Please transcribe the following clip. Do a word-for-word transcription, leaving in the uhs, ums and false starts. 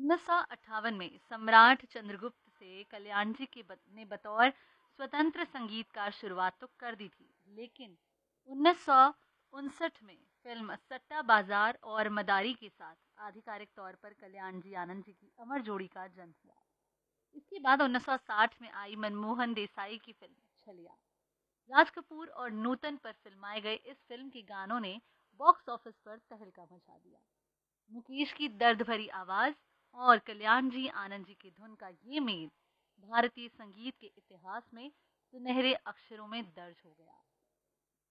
उन्नीस सौ अट्ठावन में सम्राट चंद्रगुप्त से कल्याण जी के बत, ने बतौर स्वतंत्र संगीतकार शुरुआत तो कर दी थी, लेकिन उन्नीस सौ उनसठ में फिल्म सट्टा बाजार और मदारी के साथ आधिकारिक तौर पर कल्याण जी आनंद जी की अमर जोड़ी का जन्म हुआ। इसके बाद उन्नीस सौ साठ में आई मनमोहन देसाई की फिल्म छलिया। राज कपूर और नूतन पर फिल्माए गए इस फिल्म के गानों ने बॉक्स ऑफिस पर तहलका मचा दिया। मुकेश की दर्द भरी आवाज और कल्याण जी आनंद जी की धुन का ये मेल भारतीय संगीत के इतिहास में सुनहरे अक्षरों में दर्ज हो गया।